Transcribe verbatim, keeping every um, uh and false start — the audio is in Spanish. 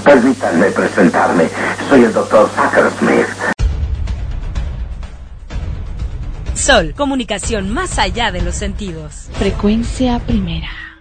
Permítanme presentarme. Soy el doctor Zucker Smith. Sol, comunicación más allá de los sentidos. Frecuencia primera.